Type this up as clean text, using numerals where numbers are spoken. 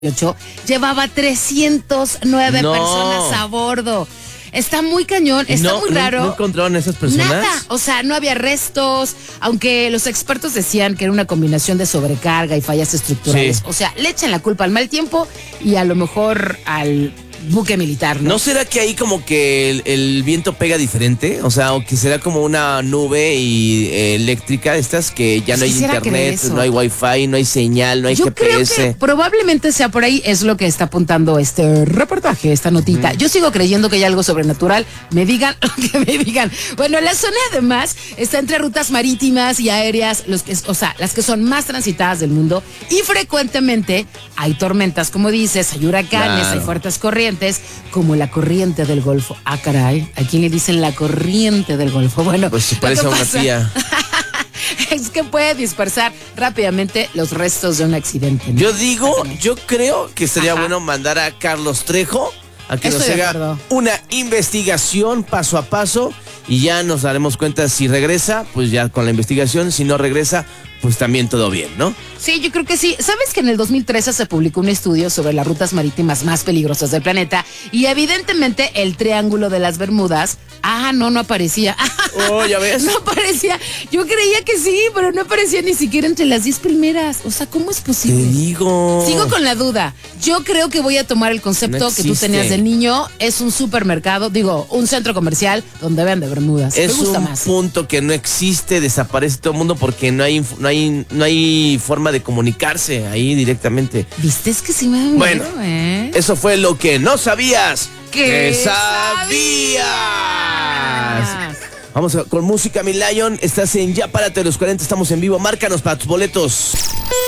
llevaba 309 personas a bordo. Está muy cañón, está muy raro. ¿No encontraron esas personas? Nada, o sea, no había restos, aunque los expertos decían que era una combinación de sobrecarga y fallas estructurales. Sí. O sea, le echan la culpa al mal tiempo y a lo mejor al buque militar, ¿no? ¿No será que ahí como que el viento pega diferente? O sea, o que será como una nube eléctrica, estas que ya no hay internet, no hay wifi, no hay señal, no hay Yo GPS. creo que probablemente sea por ahí, es lo que está apuntando este reportaje, esta notita. Yo sigo creyendo que hay algo sobrenatural, me digan lo que me digan. Bueno, la zona además está entre rutas marítimas y aéreas, las que son más transitadas del mundo, y frecuentemente hay tormentas, como dices, hay huracanes, Claro. hay fuertes corrientes, como la corriente del Golfo. Ah, caray, ¿a quién le dicen la corriente del Golfo? Bueno, Pues se lo parece que a una pasa tía. es que puede dispersar rápidamente los restos de un accidente, ¿no? Yo creo que sería Ajá. bueno mandar a Carlos Trejo a que Estoy nos de haga acuerdo. una investigación paso a paso y ya nos daremos cuenta si regresa, pues ya con la investigación, si no regresa, pues también todo bien, ¿no? Sí, yo creo que sí. ¿Sabes que en el 2013 se publicó un estudio sobre las rutas marítimas más peligrosas del planeta? Y evidentemente el Triángulo de las Bermudas, no aparecía. Oh, ¿ya ves? No aparecía. Yo creía que sí, pero no aparecía ni siquiera entre las 10 primeras. O sea, ¿cómo es Te posible? digo. Sigo con la duda. Yo creo que voy a tomar el concepto No que tú existe. tenías de niño. Es un supermercado, un centro comercial donde venden bermudas. Es Me gusta un más. punto que no existe, desaparece todo el mundo porque no hay forma de comunicarse ahí directamente. ¿Viste? Es que sí me da miedo, Bueno, ¿eh? eso fue lo que no sabías ¿Qué sabías. Vamos con música, mi Lion. Estás en Ya Párate a los 40, estamos en vivo. Márcanos para tus boletos.